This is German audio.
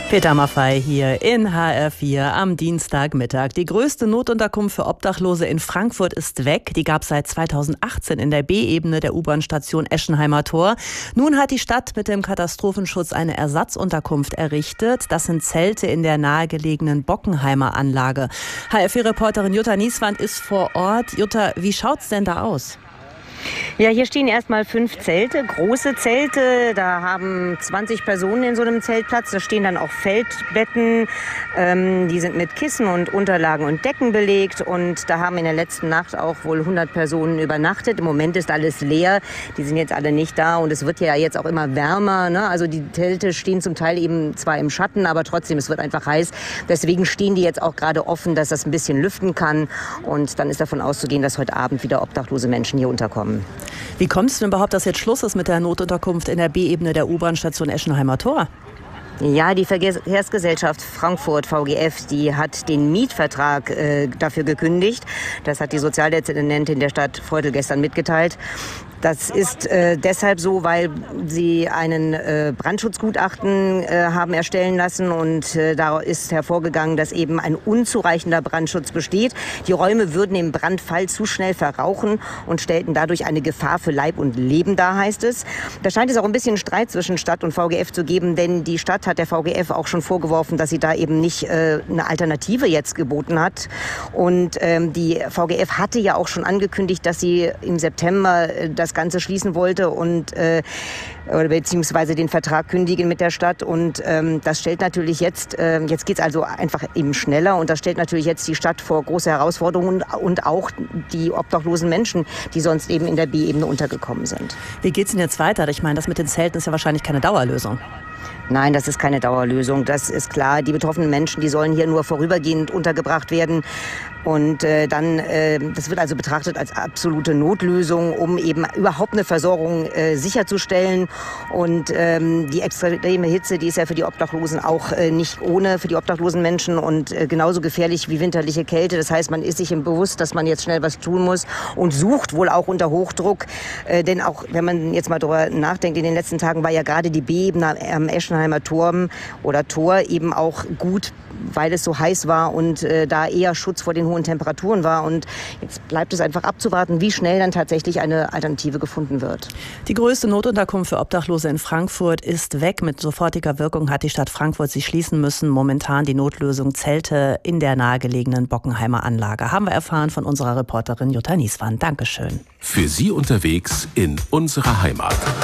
Peter Maffay hier in HR4 am Dienstagmittag. Die größte Notunterkunft für Obdachlose in Frankfurt ist weg. Die gab es seit 2018 in der B-Ebene der U-Bahn-Station Eschenheimer Tor. Nun hat die Stadt mit dem Katastrophenschutz eine Ersatzunterkunft errichtet. Das sind Zelte in der nahegelegenen Bockenheimer Anlage. HR4-Reporterin Jutta Nieswand ist vor Ort. Jutta, wie schaut's denn da aus? Ja, hier stehen erstmal 5 Zelte, große Zelte. Da haben 20 Personen in so einem Zeltplatz. Da stehen dann auch Feldbetten. Die sind mit Kissen und Unterlagen und Decken belegt. Und da haben in der letzten Nacht auch wohl 100 Personen übernachtet. Im Moment ist alles leer. Die sind jetzt alle nicht da. Und es wird ja jetzt auch immer wärmer, ne? Also die Zelte stehen zum Teil eben zwar im Schatten, aber trotzdem, es wird einfach heiß. Deswegen stehen die jetzt auch gerade offen, dass das ein bisschen lüften kann. Und dann ist davon auszugehen, dass heute Abend wieder obdachlose Menschen hier unterkommen. Wie kommt es denn überhaupt, dass jetzt Schluss ist mit der Notunterkunft in der B-Ebene der U-Bahn-Station Eschenheimer Tor? Ja, die Verkehrsgesellschaft Frankfurt, VGF, die hat den Mietvertrag dafür gekündigt. Das hat die Sozialdezernentin der Stadt Freutel gestern mitgeteilt. Das ist deshalb so, weil sie einen Brandschutzgutachten haben erstellen lassen und da ist hervorgegangen, dass eben ein unzureichender Brandschutz besteht. Die Räume würden im Brandfall zu schnell verrauchen und stellten dadurch eine Gefahr für Leib und Leben dar, heißt es. Da scheint es auch ein bisschen Streit zwischen Stadt und VGF zu geben, denn die Stadt hat der VGF auch schon vorgeworfen, dass sie da eben nicht eine Alternative jetzt geboten hat. Und die VGF hatte ja auch schon angekündigt, dass sie im September das Ganze schließen wollte und oder beziehungsweise den Vertrag kündigen mit der Stadt. Und das stellt natürlich jetzt geht es also einfach eben schneller und das stellt natürlich jetzt die Stadt vor große Herausforderungen und auch die obdachlosen Menschen, die sonst eben in der B-Ebene untergekommen sind. Wie geht's denn jetzt weiter? Ich meine, das mit den Zelten ist ja wahrscheinlich keine Dauerlösung. Nein, das ist keine Dauerlösung. Das ist klar. Die betroffenen Menschen, die sollen hier nur vorübergehend untergebracht werden. Und das wird also betrachtet als absolute Notlösung, um eben überhaupt eine Versorgung sicherzustellen. Und die extreme Hitze, die ist ja für die Obdachlosen auch nicht ohne, für die obdachlosen Menschen und genauso gefährlich wie winterliche Kälte. Das heißt, man ist sich bewusst, dass man jetzt schnell was tun muss und sucht wohl auch unter Hochdruck. Denn auch, wenn man jetzt mal darüber nachdenkt, in den letzten Tagen war ja gerade die B-Ebene am Eschenheimer Turm oder Tor eben auch gut, weil es so heiß war und da eher Schutz vor den hohen Temperaturen war. Und jetzt bleibt es einfach abzuwarten, wie schnell dann tatsächlich eine Alternative gefunden wird. Die größte Notunterkunft für Obdachlose in Frankfurt ist weg. Mit sofortiger Wirkung hat die Stadt Frankfurt sie schließen müssen. Momentan die Notlösung Zelte in der nahegelegenen Bockenheimer Anlage. Haben wir erfahren von unserer Reporterin Jutta Nieswand. Dankeschön. Für Sie unterwegs in unserer Heimat.